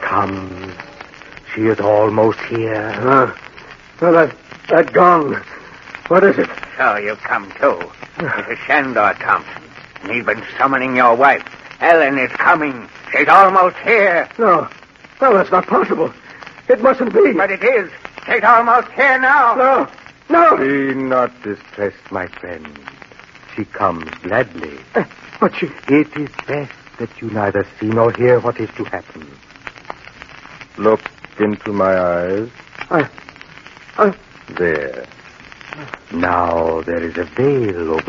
comes. She is almost here. That gong. What is it? So you've come too. Mrs. Shandor Thompson. And he's been summoning your wife. Ellen is coming. She's almost here. No, that's not possible. It mustn't be. But it is. She's almost here now. No. Be not distressed, my friend. She comes gladly. But she... It is best that you neither see nor hear what is to happen. Look into my eyes. There. Now there is a veil over